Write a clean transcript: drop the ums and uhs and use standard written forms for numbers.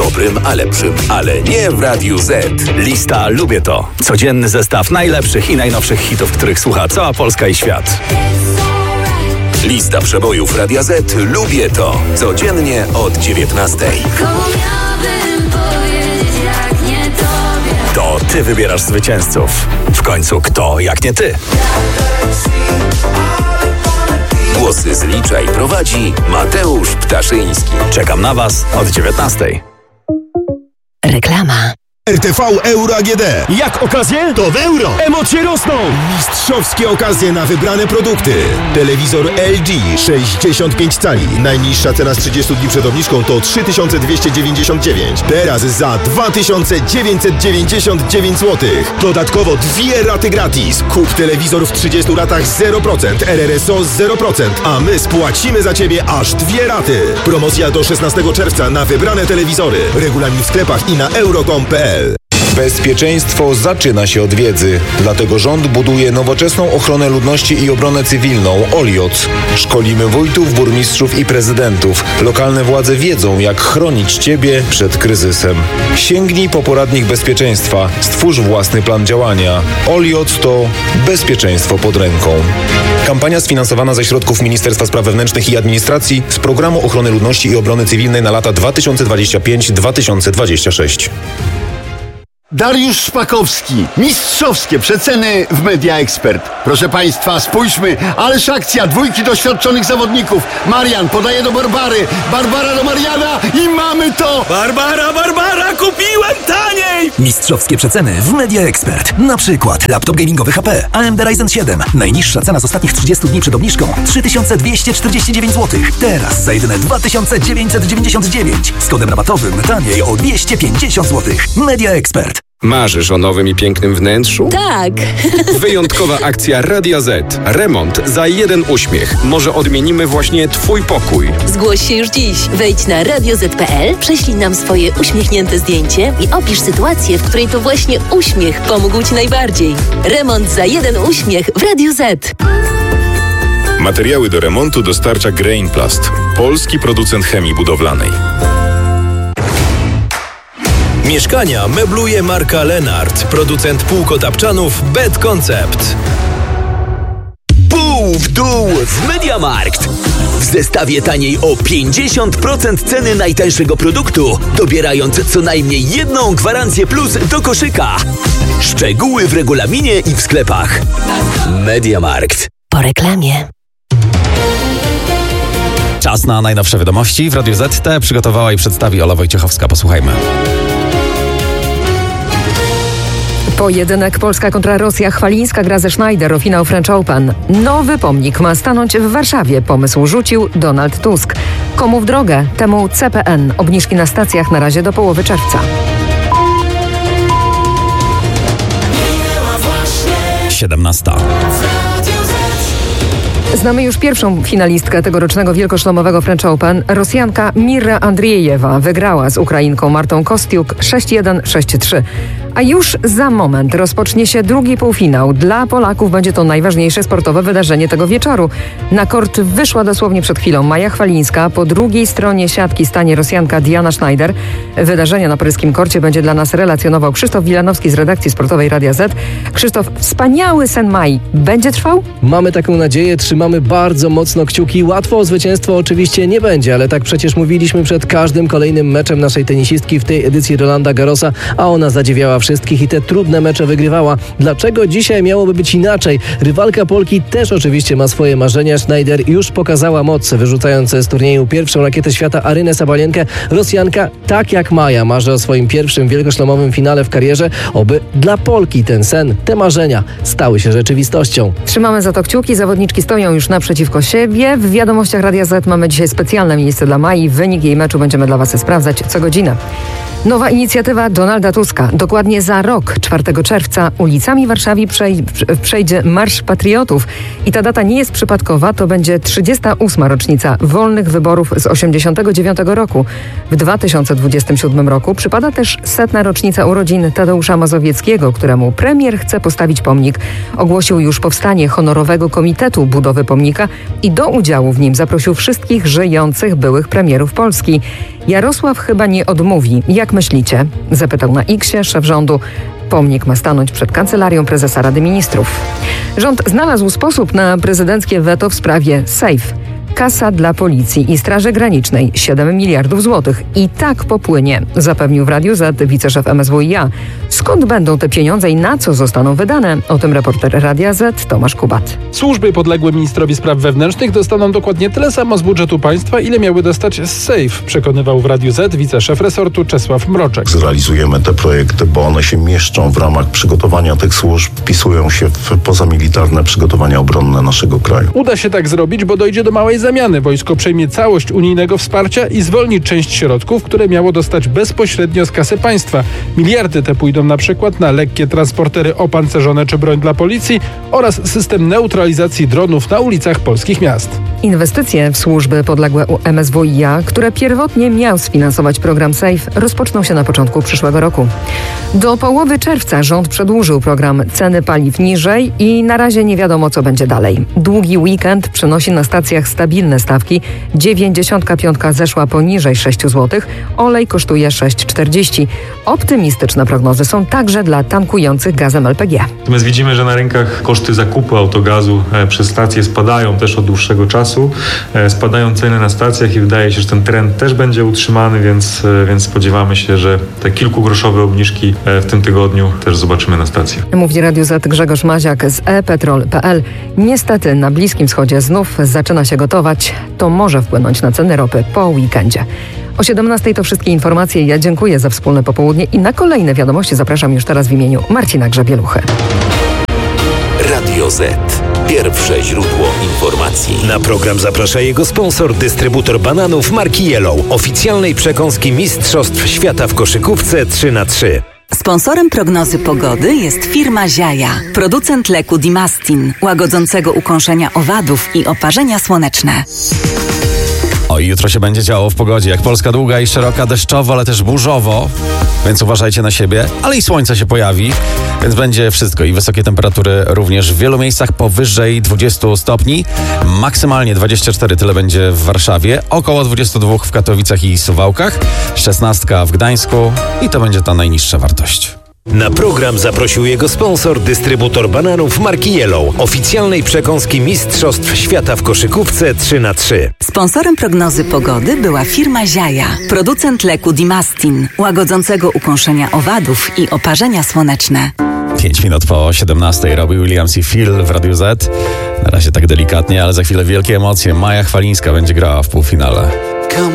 dobrym, a lepszym, ale nie w Radiu Z. Lista Lubię To. Codzienny zestaw najlepszych i najnowszych hitów, których słucha cała Polska i świat. Lista przebojów Radia Z. Lubię To. Codziennie od 19:00. To ty wybierasz zwycięzców. W końcu kto, jak nie ty? Głosy zlicza i prowadzi Mateusz Ptaszyński. Czekam na was od 19:00. Reklama. RTV Euro AGD. Jak okazje? To w euro. Emocje rosną. Mistrzowskie okazje na wybrane produkty. Telewizor LG 65 cali. Najniższa cena z 30 dni przed obniżką to 3299. Teraz za 2999 zł. Dodatkowo 2 raty gratis. Kup telewizor w 30 ratach 0%, RRSO 0%, a my spłacimy za Ciebie aż 2 raty. Promocja do 16 czerwca na wybrane telewizory. Regulamin w sklepach i na euro.com.pl. Bezpieczeństwo zaczyna się od wiedzy. Dlatego rząd buduje nowoczesną ochronę ludności i obronę cywilną OLIOC. Szkolimy wójtów, burmistrzów i prezydentów. Lokalne władze wiedzą, jak chronić Ciebie przed kryzysem. Sięgnij po poradnik bezpieczeństwa. Stwórz własny plan działania. OLIOC to bezpieczeństwo pod ręką. Kampania sfinansowana ze środków Ministerstwa Spraw Wewnętrznych i Administracji z Programu Ochrony Ludności i Obrony Cywilnej na lata 2025-2026. Dariusz Szpakowski. Mistrzowskie przeceny w Media Expert. Proszę Państwa, spójrzmy, ależ akcja, 2 doświadczonych zawodników. Marian podaje do Barbary, Barbara do Mariana i mamy to! Barbara, kupiłem taniej! Mistrzowskie przeceny w Media Expert. Na przykład laptop gamingowy HP AMD Ryzen 7. Najniższa cena z ostatnich 30 dni przed obniżką 3249 zł. Teraz za jedyne 2999. Z kodem rabatowym taniej o 250 zł. Media Expert. Marzysz o nowym i pięknym wnętrzu? Tak. Wyjątkowa akcja Radia Z. Remont za 1 uśmiech. Może odmienimy właśnie Twój pokój. Zgłoś się już dziś. Wejdź na radioz.pl, prześlij nam swoje uśmiechnięte zdjęcie i opisz sytuację, w której to właśnie uśmiech pomógł Ci najbardziej. Remont za 1 uśmiech w Radiu Z. Materiały do remontu dostarcza Grainplast, polski producent chemii budowlanej. Mieszkania mebluje marka Lenart, producent półkotapczanów Bed Concept. Pół w dół w MediaMarkt. W zestawie taniej o 50% ceny najtańszego produktu, dobierając co najmniej 1 gwarancję plus do koszyka. Szczegóły w regulaminie i w sklepach. MediaMarkt. Po reklamie. Czas na najnowsze wiadomości w Radiu Z. Te przygotowała i przedstawi Ola Wojciechowska. Posłuchajmy. Pojedynek Polska kontra Rosja. Chwalińska gra ze Schneider o finał French Open. Nowy pomnik ma stanąć w Warszawie. Pomysł rzucił Donald Tusk. Komu w drogę? Temu CPN. Obniżki na stacjach na razie do połowy czerwca. 17. Znamy już pierwszą finalistkę tegorocznego wielkoszlemowego French Open. Rosjanka Mira Andriejewa wygrała z Ukrainką Martą Kostiuk 6-1, 6-3. A już za moment rozpocznie się drugi półfinał. Dla Polaków będzie to najważniejsze sportowe wydarzenie tego wieczoru. Na kort wyszła dosłownie przed chwilą Maja Chwalińska. Po drugiej stronie siatki stanie Rosjanka Diana Schneider. Wydarzenie na paryskim korcie będzie dla nas relacjonował Krzysztof Wilanowski z redakcji sportowej Radia Z. Krzysztof, wspaniały sen Mai będzie trwał? Mamy taką nadzieję, trzymamy bardzo mocno kciuki. Łatwo o zwycięstwo oczywiście nie będzie, ale tak przecież mówiliśmy przed każdym kolejnym meczem naszej tenisistki w tej edycji Rolanda Garrosa, a ona zadziwiała wszystkich i te trudne mecze wygrywała. Dlaczego dzisiaj miałoby być inaczej? Rywalka Polki też oczywiście ma swoje marzenia. Schneider już pokazała moc, wyrzucając z turnieju pierwszą rakietę świata Arynę Sabalenkę. Rosjanka, tak jak Maja, marzy o swoim pierwszym wielkoszlemowym finale w karierze. Oby dla Polki ten sen, te marzenia stały się rzeczywistością. Trzymamy za to kciuki. Zawodniczki stoją już naprzeciwko siebie. W wiadomościach Radia Z mamy dzisiaj specjalne miejsce dla Mai. Wynik jej meczu będziemy dla Was sprawdzać co godzinę. Nowa inicjatywa Donalda Tuska. Dokładnie za rok, 4 czerwca, ulicami Warszawy przejdzie Marsz Patriotów. I ta data nie jest przypadkowa, to będzie 38. rocznica wolnych wyborów z 1989 roku. W 2027 roku przypada też 100. rocznica urodzin Tadeusza Mazowieckiego, któremu premier chce postawić pomnik. Ogłosił już powstanie honorowego komitetu budowy pomnika i do udziału w nim zaprosił wszystkich żyjących byłych premierów Polski. Jarosław chyba nie odmówi. Jak myślicie? Zapytał na X-ie szef rządu. Pomnik ma stanąć przed Kancelarią Prezesa Rady Ministrów. Rząd znalazł sposób na prezydenckie weto w sprawie SAFE. Kasa dla Policji i Straży Granicznej 7 miliardów złotych. I tak popłynie, zapewnił w Radiu Z wiceszef MSWiA. Skąd będą te pieniądze i na co zostaną wydane? O tym reporter Radia Z Tomasz Kubat. Służby podległe ministrowi spraw wewnętrznych dostaną dokładnie tyle samo z budżetu państwa, ile miały dostać z SAFE, przekonywał w Radiu Z wiceszef resortu Czesław Mroczek. Zrealizujemy te projekty, bo one się mieszczą w ramach przygotowania tych służb, wpisują się w pozamilitarne przygotowania obronne naszego kraju. Uda się tak zrobić, bo dojdzie do małej zamiany. Wojsko przejmie całość unijnego wsparcia i zwolni część środków, które miało dostać bezpośrednio z kasy państwa. Miliardy te pójdą na przykład na lekkie transportery opancerzone czy broń dla policji oraz system neutralizacji dronów na ulicach polskich miast. Inwestycje w służby podległe MSWiA, które pierwotnie miał sfinansować program SAFE, rozpoczną się na początku przyszłego roku. Do połowy czerwca rząd przedłużył program Ceny paliw niżej i na razie nie wiadomo, co będzie dalej. Długi weekend przynosi na stacjach stabilne stawki. 95 zeszła poniżej 6 zł, olej kosztuje 6,40. Optymistyczne prognozy są także dla tankujących gazem LPG. Natomiast widzimy, że na rynkach koszty zakupu autogazu przez stacje spadają też od dłuższego czasu. Spadają ceny na stacjach i wydaje się, że ten trend też będzie utrzymany, więc spodziewamy się, że te kilkugroszowe obniżki w tym tygodniu też zobaczymy na stacjach. Mówi Radiu Z Grzegorz Maziak z ePetrol.pl. Niestety na Bliskim Wschodzie znów zaczyna się gotować. To może wpłynąć na ceny ropy po weekendzie. O 17:00 to wszystkie informacje. Ja dziękuję za wspólne popołudnie i na kolejne wiadomości zapraszam już teraz w imieniu Marcina Grzebieluchy. Radio Z. Pierwsze źródło informacji. Na program zaprasza jego sponsor, dystrybutor bananów marki Yellow, oficjalnej przekąski Mistrzostw Świata w koszykówce 3x3. Sponsorem prognozy pogody jest firma Ziaja, producent leku Dimastin, łagodzącego ukąszenia owadów i oparzenia słoneczne. Oj, jutro się będzie działo w pogodzie. Jak Polska długa i szeroka, deszczowo, ale też burzowo. Więc uważajcie na siebie. Ale i słońce się pojawi, więc będzie wszystko. I wysokie temperatury również w wielu miejscach powyżej 20 stopni. Maksymalnie 24, tyle będzie w Warszawie. Około 22 w Katowicach i Suwałkach. 16 w Gdańsku. I to będzie ta najniższa wartość. Na program zaprosił jego sponsor, dystrybutor bananów marki Yellow, oficjalnej przekąski Mistrzostw Świata w koszykówce 3x3. Sponsorem prognozy pogody była firma Ziaja, producent leku Dimastin, łagodzącego ukąszenia owadów i oparzenia słoneczne. 5 minut po 17 Robbie Williams i Phil w Radiu Z. Na razie tak delikatnie, ale za chwilę wielkie emocje. Maja Chwalińska będzie grała w półfinale.